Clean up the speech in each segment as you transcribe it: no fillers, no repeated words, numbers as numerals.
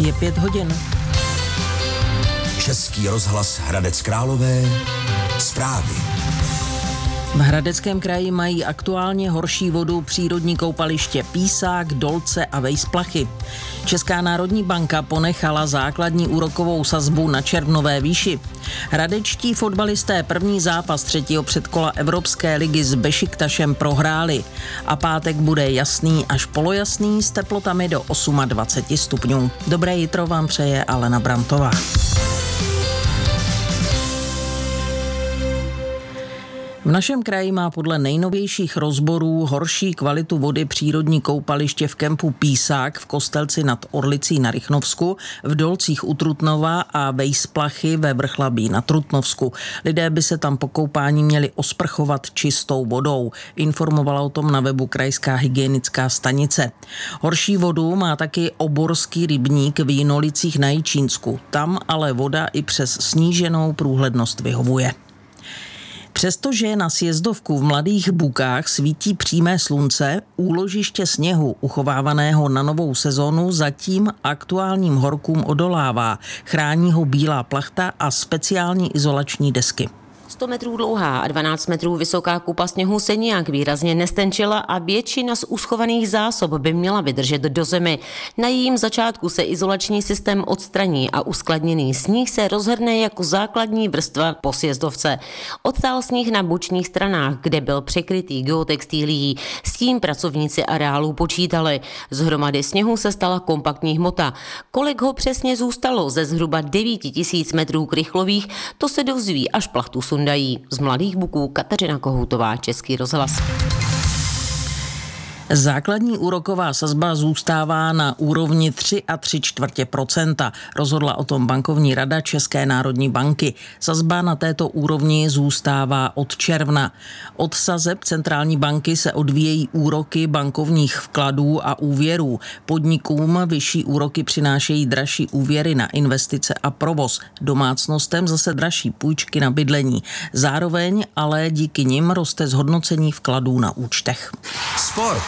Je 5 hodin. Český rozhlas Hradec Králové. Zprávy. V Hradeckém kraji mají aktuálně horší vodu přírodní koupaliště Písák, Dolce a Vejsplachy. Česká národní banka ponechala základní úrokovou sazbu na červnové výši. Hradečtí fotbalisté první zápas třetího předkola Evropské ligy s Bešiktašem prohráli a pátek bude jasný až polojasný s teplotami do 28 stupňů. Dobré jitro vám přeje Alena Brantová. V našem kraji má podle nejnovějších rozborů horší kvalitu vody přírodní koupaliště v kempu Písák v Kostelci nad Orlicí na Rychnovsku, v Dolcích u Trutnova a Vejsplachy ve Vrchlabí na Trutnovsku. Lidé by se tam po koupání měli osprchovat čistou vodou. Informovala o tom na webu Krajská hygienická stanice. Horší vodu má taky Oborský rybník v Jinolicích na Jičínsku. Tam ale voda i přes sníženou průhlednost vyhovuje. Přestože na sjezdovku v Mladých Bukách svítí přímé slunce, úložiště sněhu uchovávaného na novou sezonu zatím aktuálním horkům odolává. Chrání ho bílá plachta a speciální izolační desky. 100 metrů dlouhá a 12 metrů vysoká kupa sněhu se nijak výrazně nestenčila a většina z uschovaných zásob by měla vydržet do zemi. Na jejím začátku se izolační systém odstraní a uskladněný sníh se rozhrne jako základní vrstva po sjezdovce. Odtál sníh na bočních stranách, kde byl překrytý geotextilií. S tím pracovníci areálu počítali. Z hromady sněhu se stala kompaktní hmota. Kolik ho přesně zůstalo ze zhruba 9 000 metrů krychlových, to se dozví, až plachtu sundají. Z Mladých Buků Kateřina Kohoutová, Český rozhlas. Základní úroková sazba zůstává na úrovni 3,75%. Rozhodla o tom bankovní rada České národní banky. Sazba na této úrovni zůstává od června. Od sazeb centrální banky se odvíjejí úroky bankovních vkladů a úvěrů. Podnikům vyšší úroky přinášejí dražší úvěry na investice a provoz. Domácnostem zase dražší půjčky na bydlení. Zároveň ale díky nim roste zhodnocení vkladů na účtech. Sport.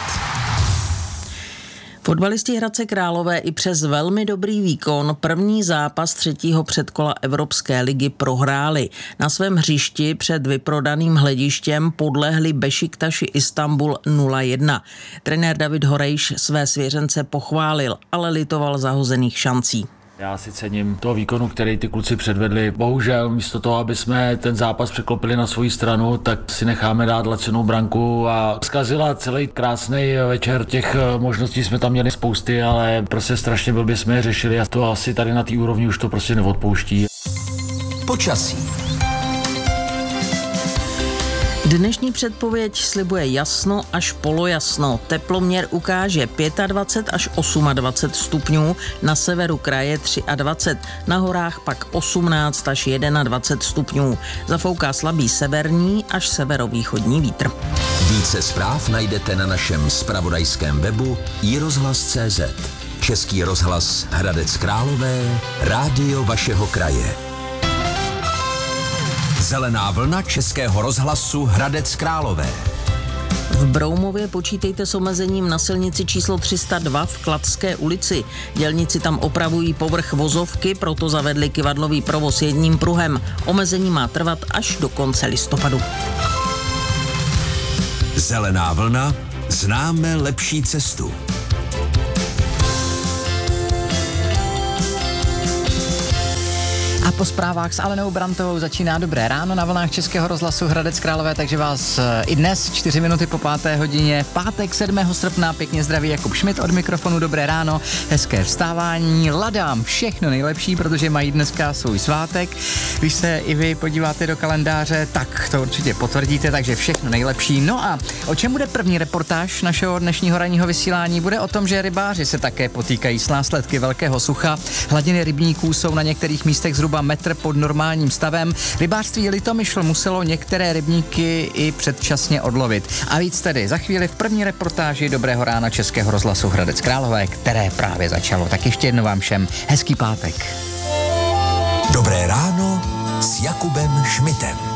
Fotbalisti Hradce Králové i přes velmi dobrý výkon první zápas třetího předkola Evropské ligy prohráli. Na svém hřišti před vyprodaným hledištěm podlehli Bešiktaši Istanbul 0-1. Trenér David Horejš své svěřence pochválil, ale litoval zahozených šancí. Já si cením toho výkonu, který ty kluci předvedli. Bohužel místo toho, aby jsme ten zápas překlopili na svou stranu, tak si necháme dát lacinou branku a zkazila celý krásný večer. Těch možností jsme tam měli spousty, ale prostě strašně blbě jsme je řešili a to asi tady na té úrovni už to prostě neodpouští. Počasí. Dnešní předpověď slibuje jasno až polojasno. Teploměr ukáže 25 až 28 stupňů, na severu kraje 23, na horách pak 18 až 21 stupňů. Zafouká slabý severní až severovýchodní vítr. Více zpráv najdete na našem zpravodajském webu iRozhlas.cz. Český rozhlas Hradec Králové, rádio vašeho kraje. Zelená vlna Českého rozhlasu Hradec Králové. V Broumově počítejte s omezením na silnici číslo 302 v Kladské ulici. Dělníci tam opravují povrch vozovky, proto zavedli kyvadlový provoz jedním pruhem. Omezení má trvat až do konce listopadu. Zelená vlna, známe lepší cestu. A po zprávách s Alenou Brantovou začíná Dobré ráno na vlnách Českého rozhlasu Hradec Králové, takže vás i dnes 4 minuty po 5. hodině v pátek 7. srpna pěkně zdraví Jakub Šmit od mikrofonu. Dobré ráno, hezké vstávání, ladám všechno nejlepší, protože mají dneska svůj svátek. Když se i vy podíváte do kalendáře, tak to určitě potvrdíte, takže všechno nejlepší. No a o čem bude první reportáž našeho dnešního ranního vysílání? Bude o tom, že rybáři se také potýkají s následky velkého sucha. Hladiny rybníků jsou na některých místech zhruba metr pod normálním stavem. Rybářství Litomyšl muselo některé rybníky i předčasně odlovit. A víc tedy za chvíli v první reportáži Dobrého rána Českého rozhlasu Hradec Králové, které právě začalo. Tak ještě jednou vám všem hezký pátek. Dobré ráno s Jakubem Šmitem.